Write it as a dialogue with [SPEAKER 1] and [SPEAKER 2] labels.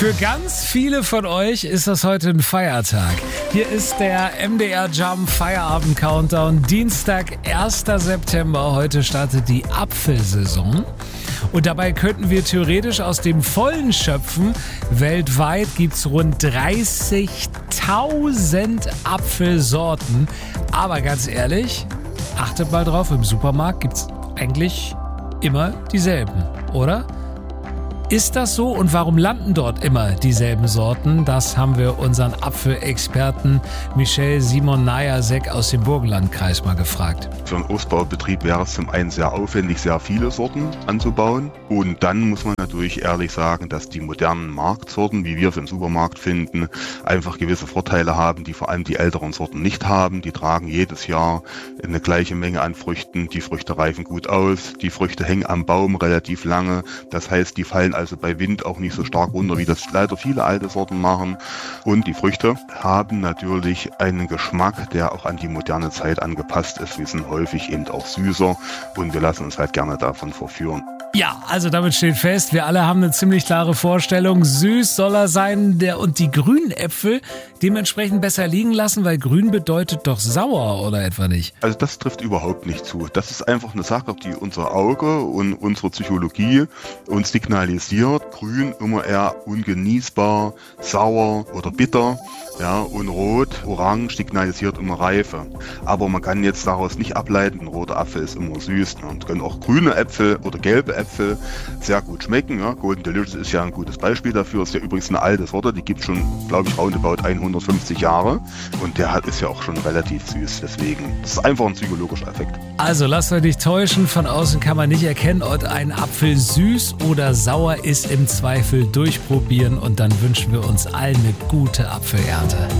[SPEAKER 1] Für ganz viele von euch ist das heute ein Feiertag. Hier ist der MDR Jump Feierabend Countdown. Dienstag, 1. September. Heute startet die Apfelsaison. Und dabei könnten wir theoretisch aus dem Vollen schöpfen. Weltweit gibt es rund 30.000 Apfelsorten. Aber ganz ehrlich, achtet mal drauf, im Supermarkt gibt es eigentlich immer dieselben, oder? Ist das so und warum landen dort immer dieselben Sorten? Das haben wir unseren Apfelexperten Michel Simon Najasek aus dem Burgenlandkreis mal gefragt.
[SPEAKER 2] Für einen Obstbaubetrieb wäre es zum einen sehr aufwendig, sehr viele Sorten anzubauen. Und dann muss man natürlich ehrlich sagen, dass die modernen Marktsorten, wie wir sie im Supermarkt finden, einfach gewisse Vorteile haben, die vor allem die älteren Sorten nicht haben. Die tragen jedes Jahr eine gleiche Menge an Früchten. Die Früchte reifen gut aus. Die Früchte hängen am Baum relativ lange. Das heißt, die fallen also bei Wind auch nicht so stark runter, wie das leider viele alte Sorten machen. Und die Früchte haben natürlich einen Geschmack, der auch an die moderne Zeit angepasst ist. Wir sind häufig eben auch süßer und wir lassen uns halt gerne davon verführen.
[SPEAKER 1] Ja, also damit steht fest, wir alle haben eine ziemlich klare Vorstellung. Süß soll er sein und die grünen Äpfel dementsprechend besser liegen lassen, weil grün bedeutet doch sauer oder etwa nicht?
[SPEAKER 2] Also das trifft überhaupt nicht zu. Das ist einfach eine Sache, die unser Auge und unsere Psychologie uns signalisiert. Grün immer eher ungenießbar, sauer oder bitter. Ja, und rot, orange signalisiert immer Reife. Aber man kann jetzt daraus nicht ableiten, ein roter Apfel ist immer süß. Und können auch grüne Äpfel oder gelbe Äpfel sehr gut schmecken. Ja. Golden Delicious ist ja ein gutes Beispiel dafür. Ist ja übrigens eine alte Sorte, die gibt es schon, glaube ich, roundabout 150 Jahre. Und der ist ja auch schon relativ süß. Deswegen, das ist einfach ein psychologischer Effekt.
[SPEAKER 1] Also lasst euch nicht täuschen, von außen kann man nicht erkennen, ob ein Apfel süß oder sauer ist. Im Zweifel durchprobieren und dann wünschen wir uns allen eine gute Apfelernte.